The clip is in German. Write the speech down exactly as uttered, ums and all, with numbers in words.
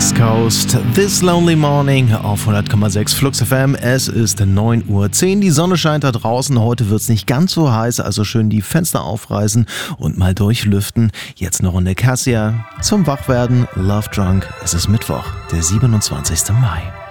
West Coast. This Lonely Morning auf hundert Komma sechs Flux F M. Es ist neun Uhr zehn. Die Sonne scheint da draußen. Heute wird es nicht ganz so heiß, also schön die Fenster aufreißen und mal durchlüften. Jetzt eine Runde Cassia zum Wachwerden. Love Drunk. Es ist Mittwoch, der siebenundzwanzigsten Mai.